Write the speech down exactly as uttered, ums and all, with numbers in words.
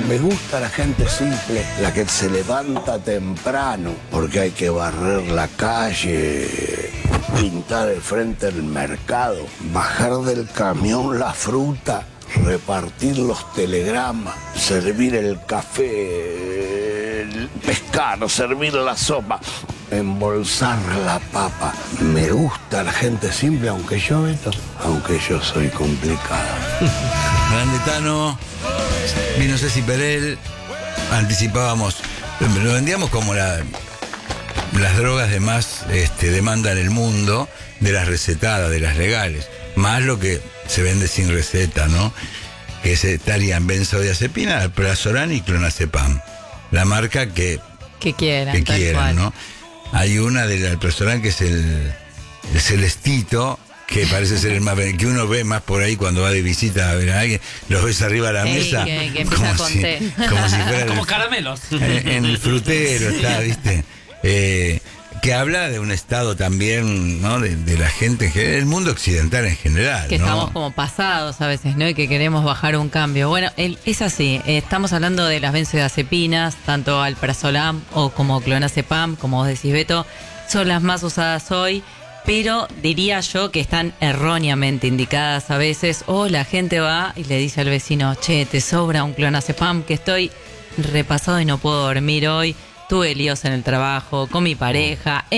Me gusta la gente simple, la que se levanta temprano, porque hay que barrer la calle, pintar el frente del mercado, bajar del camión la fruta, repartir los telegramas, servir el café, el pescado, servir la sopa, embolsar la papa. Me gusta la gente simple, aunque yo, Beto, aunque yo soy complicado. Grande Tano, vino Ceci Perel, anticipábamos, lo vendíamos como la, las drogas de más este, demanda en el mundo, de las recetadas, de las legales, más lo que se vende sin receta, ¿no? Que es, estarían benzodiazepina, alprazolam y clonazepam. La marca que, que quieran, que tal quieran, cual. ¿no? Hay una del alprazolam que es el, el celestito, que parece ser el más que uno ve más por ahí cuando va de visita a ver a alguien, los ves arriba de la Ey, mesa que, que como, con si, té. como si fuera Como el, caramelos. en, en el frutero está, ¿viste? Eh, que habla de un estado también, ¿no? De, de la gente en general, el mundo occidental en general, Que ¿no? estamos como pasados a veces, ¿no? Y que queremos bajar un cambio. Bueno, el, es así. eh, Estamos hablando de las benzodiazepinas, tanto alprazolam o como clonazepam, como vos decís, Beto, son las más usadas hoy, pero diría yo que están erróneamente indicadas a veces. O la gente va y le dice al vecino, che, te sobra un clonazepam, que estoy repasado y no puedo dormir hoy. Tuve líos en el trabajo, con mi pareja.